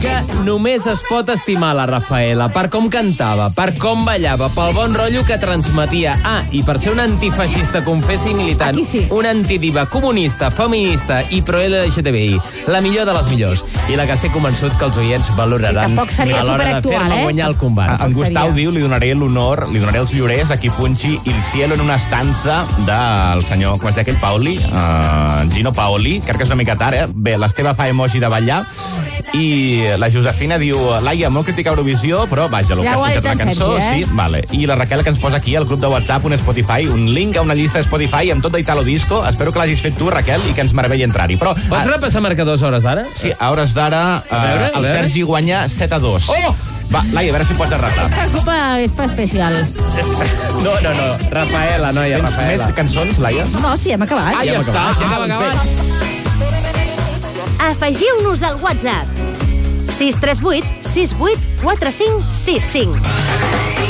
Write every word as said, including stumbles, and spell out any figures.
que només es pot estimar la Rafaela per com cantava, per com ballava, pel bon rotllo que transmetia. Ah, i per ser un antifeixista, confessa i militant, sí. una antidiva comunista, feminista i pro-L G T B I. La millor de les millors. I la que estic convençut que els oients valoraran tampoc seria a l'hora de superactual, fer-me eh? guanyar el combat. En Gustau diu, li donaré l'honor, li donaré els llorers a qui punxi Il cielo en una estança del senyor, com es deia aquell, Paoli? Uh, Gino Paoli, crec que és una mica tard, eh? Bé, l'Esteve fa emoji de ballar, i la Josefina diu, Laia, molt crítica a Eurovisió, però vaja, el Ja que ho has ha escoltat dit la en cançó, Sergi, eh? sí, vale. I la Raquel que ens posa aquí al grup de WhatsApp un Spotify, un link a una llista de Spotify amb tot d'Italo Disco. Espero que l'hagis fet tu, Raquel, i que ens meravelli entrar-hi. Però, Pots repassar marcadors hores d'ara? sí, a hores d'ara, A veure, uh, a el veure. Sergi guanya set a dos. Oh! Va, Laia, a veure si pots arratar. Esta copa és per especial. No, no, no. Rafaela, noia, Tens Rafaela. més cançons, Laia? No, sí, hem acabat. Ah, ja hem està. acabat, ja hem Ah, acabat. Afegiu-nos al WhatsApp sis tres vuit sis vuit quatre cinc sis cinc.